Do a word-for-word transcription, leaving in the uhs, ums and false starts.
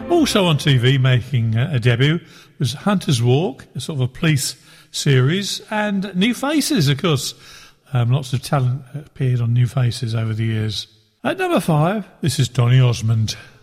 Also on T V making uh, a debut was Hunter's Walk, a sort of a police series, and New Faces, of course. Um, lots of talent appeared on New Faces over the years. At number five, this is Donny Osmond.